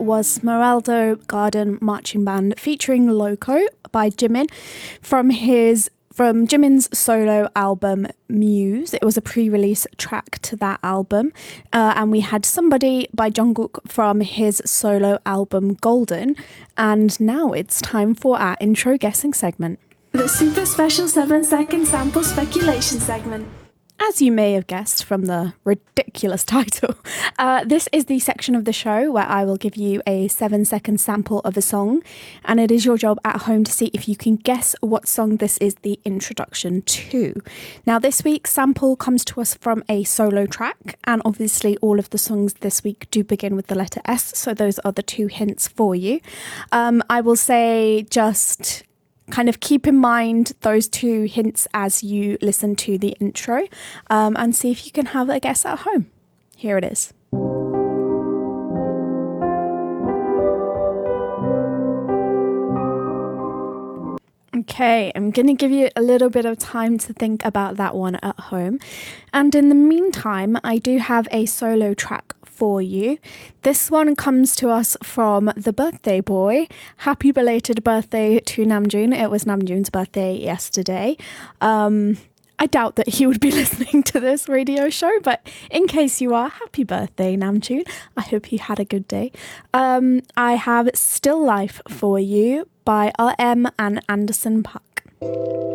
was Smeraldo Garden Marching Band featuring Loco by Jimin from Jimin's solo album Muse. It was a pre-release track to that album. And we had Somebody by Jungkook from his solo album Golden. And now it's time for our intro guessing segment. The super special 7-second sample speculation segment. As you may have guessed from the ridiculous title, this is the section of the show where I will give you a 7-second sample of a song, and it is your job at home to see if you can guess what song this is the introduction to. Now, this week's sample comes to us from a solo track, and obviously all of the songs this week do begin with the letter S, so those are the two hints for you. I will say just kind of keep in mind those two hints as you listen to the intro, and see if you can have a guess at home. Here it is. Okay, I'm going to give you a little bit of time to think about that one at home. And in the meantime, I do have a solo track for you. This one comes to us from The Birthday Boy. Happy belated birthday to Namjoon. It was Namjoon's birthday yesterday. I doubt that he would be listening to this radio show, but in case you are, happy birthday, Namjoon. I hope you had a good day. I have Still Life for you by RM and Anderson .Paak.